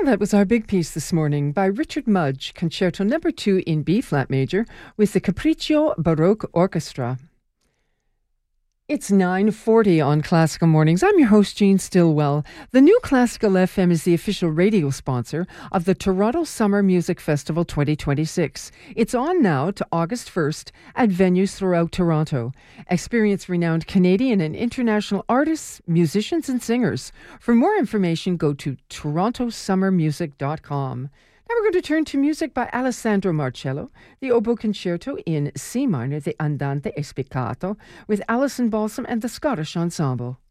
that was our big piece this morning by Richard Mudge, Concerto Number 2 in B-flat major with the Capriccio Baroque Orchestra. It's 9:40 on Classical Mornings. I'm your host, Jean Stillwell. The new Classical FM is the official radio sponsor of the Toronto Summer Music Festival 2026. It's on now to August 1st at venues throughout Toronto. Experience renowned Canadian and international artists, musicians, and singers. For more information, go to torontosummermusic.com. Now we're going to turn to music by Alessandro Marcello, the Oboe Concerto in C minor, the Andante e Spiccato, with Alison Balsam and the Scottish Ensemble.